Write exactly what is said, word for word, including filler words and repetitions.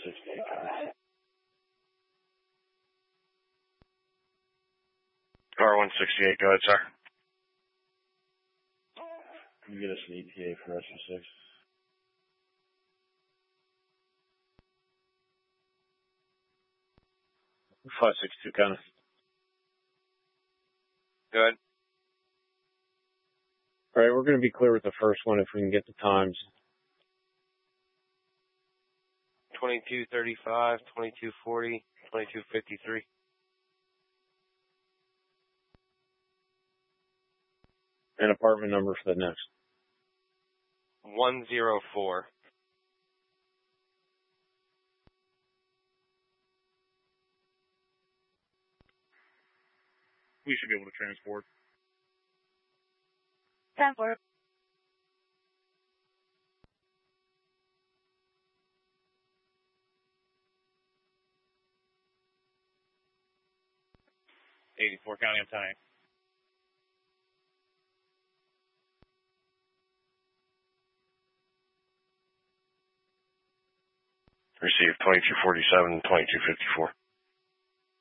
sixty-eight. Car one sixty-eight, go ahead, sir. Can you get us an E T A for S U six? five sixty-two, Connor. Good. All right, we're going to be clear with the first one if we can get the times. twenty-two thirty-five, twenty-two forty, twenty-two fifty-three. And apartment number for the next. one oh four. We should be able to transport. Transport. eighty-four County, I'm tying. Received twenty-two forty-seven, twenty-two fifty-four.